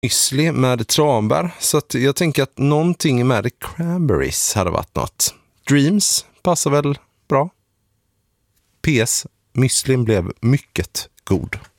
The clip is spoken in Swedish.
müsli med tranbär. Så att jag tänker att någonting med cranberries hade varit något. Dreams passar väl bra. PS, müslin blev mycket god.